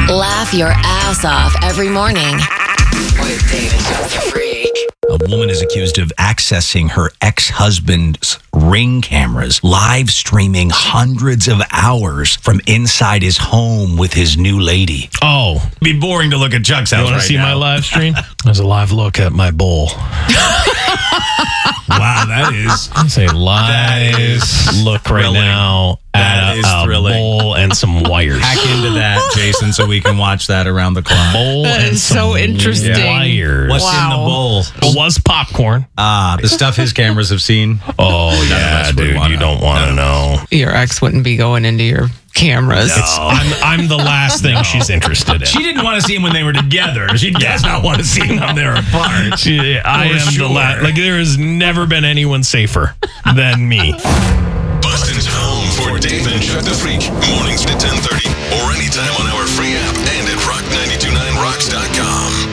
Laugh your ass off every morning with Dave and Chuck the Freak. A woman is accused of accessing her ex-husband's Ring cameras, live streaming hundreds of hours from inside his home with his new lady. Oh, It'd be boring to look at Chuck's house you want right to see now. my live stream? There's a live look at my bowl. Wow, that is. It's a live look right thrilling. now That at is a thrilling. bowl and some wires. Hack into that, Jason, so we can watch that around the clock. Bowl That and is some so interesting. wires. What's in the bowl? It was popcorn. The stuff his cameras have seen. Oh, of yeah, us would dude. wanna You don't want to know. Your ex wouldn't be going into your cameras. I'm the last thing she's interested in. She didn't want to see him when they were together. She does not want to see him when they're apart. I am sure. the last. Like, there has never been anyone safer than me. Boston's home for Dave and Chuck the Freak. Mornings at 10:30.